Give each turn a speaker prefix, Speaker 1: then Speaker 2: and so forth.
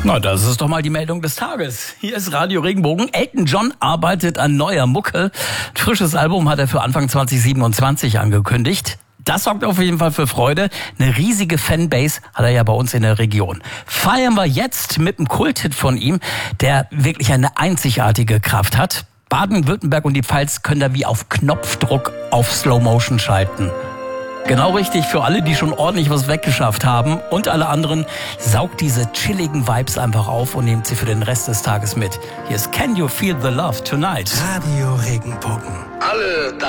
Speaker 1: Na, das ist doch mal die Meldung des Tages. Hier ist Radio Regenbogen. Elton John arbeitet an neuer Mucke. Ein frisches Album hat er für Anfang 2027 angekündigt. Das sorgt auf jeden Fall für Freude. Eine riesige Fanbase hat er ja bei uns in der Region. Feiern wir jetzt mit einem Kulthit von ihm, der wirklich eine einzigartige Kraft hat. Baden-Württemberg und die Pfalz können da wie auf Knopfdruck auf Slow Motion schalten. Genau richtig für alle, die schon ordentlich was weggeschafft haben. Und alle anderen, saugt diese chilligen Vibes einfach auf und nehmt sie für den Rest des Tages mit. Hier ist Can You Feel the Love Tonight?
Speaker 2: Radio Regenbogen.
Speaker 3: Alle